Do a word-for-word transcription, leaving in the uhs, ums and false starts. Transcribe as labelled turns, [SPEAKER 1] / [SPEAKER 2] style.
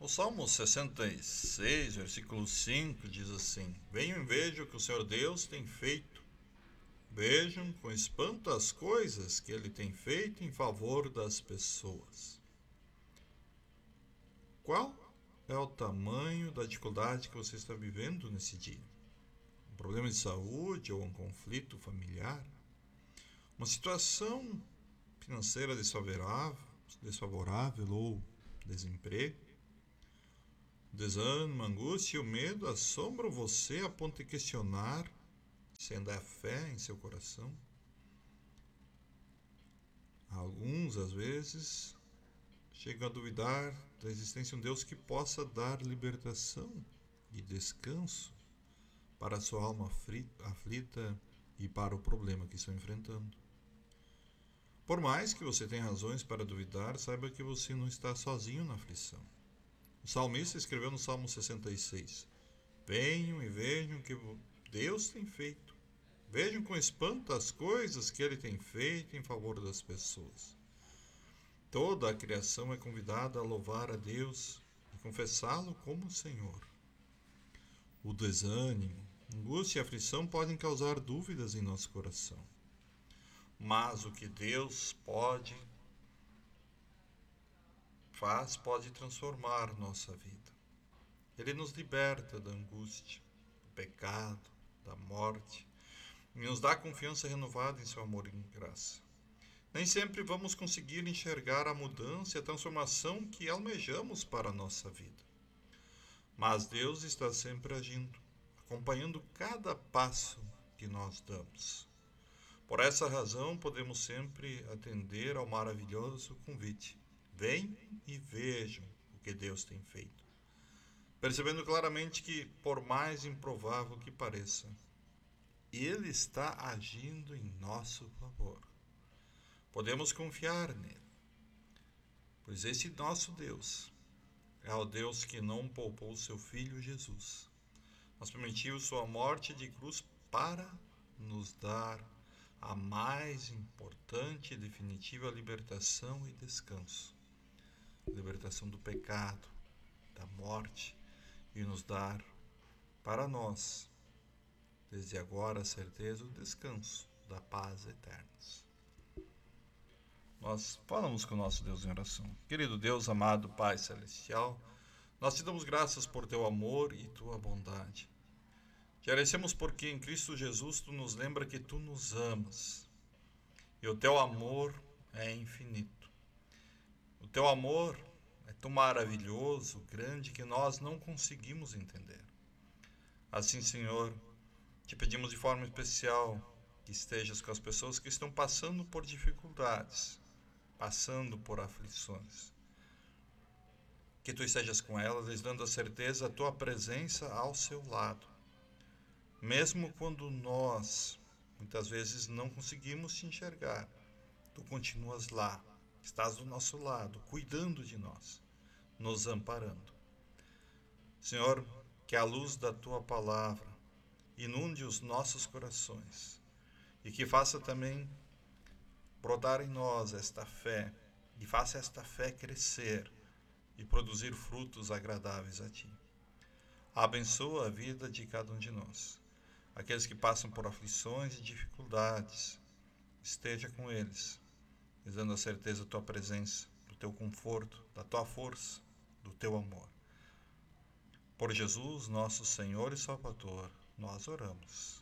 [SPEAKER 1] O Salmo sessenta e seis, versículo cinco, diz assim: Venham e vejam o que o Senhor Deus tem feito. Vejam com espanto as coisas que Ele tem feito em favor das pessoas. Qual é o tamanho da dificuldade que você está vivendo nesse dia? Um problema de saúde ou um conflito familiar? Uma situação financeira desfavorável, desfavorável ou desemprego? O desânimo, a angústia e o medo assombram você a ponto de questionar se ainda há fé em seu coração. Alguns, às vezes, chegam a duvidar da existência de um Deus que possa dar libertação e descanso para a sua alma aflita e para o problema que estão enfrentando. Por mais que você tenha razões para duvidar, saiba que você não está sozinho na aflição. O salmista escreveu no Salmo sessenta e seis: Venham e vejam o que Deus tem feito. Vejam com espanto as coisas que Ele tem feito em favor das pessoas. Toda a criação é convidada a louvar a Deus e confessá-lo como Senhor. O desânimo, angústia e aflição podem causar dúvidas em nosso coração. Mas o que Deus pode faz pode transformar nossa vida. Ele nos liberta da angústia, do pecado, da morte e nos dá confiança renovada em seu amor e graça. Nem sempre vamos conseguir enxergar a mudança e a transformação que almejamos para a nossa vida. Mas Deus está sempre agindo, acompanhando cada passo que nós damos. Por essa razão, podemos sempre atender ao maravilhoso convite: venham e vejam o que Deus tem feito. Percebendo claramente que, por mais improvável que pareça, Ele está agindo em nosso favor. Podemos confiar nele, pois esse nosso Deus é o Deus que não poupou seu Filho Jesus, mas permitiu sua morte de cruz para nos dar a mais importante e definitiva libertação e descanso. Libertação do pecado, da morte, e nos dar para nós, desde agora, a certeza do descanso, da paz eterna. Nós falamos com o nosso Deus em oração. Querido Deus, amado Pai Celestial, nós te damos graças por teu amor e tua bondade. Te agradecemos porque em Cristo Jesus tu nos lembra que tu nos amas. E o teu amor é infinito. O teu amor é tão maravilhoso, grande, que nós não conseguimos entender. Assim, Senhor, te pedimos de forma especial que estejas com as pessoas que estão passando por dificuldades, passando por aflições. Que tu estejas com elas, lhes dando a certeza da tua presença ao seu lado. Mesmo quando nós, muitas vezes, não conseguimos te enxergar, tu continuas lá, estás do nosso lado, cuidando de nós, nos amparando. Senhor, que a luz da tua palavra inunde os nossos corações e que faça também brotar em nós esta fé e faça esta fé crescer e produzir frutos agradáveis a ti. Abençoa a vida de cada um de nós. Aqueles que passam por aflições e dificuldades, esteja com eles, lhes dando a certeza da tua presença, do teu conforto, da tua força, do teu amor. Por Jesus, nosso Senhor e Salvador, nós oramos.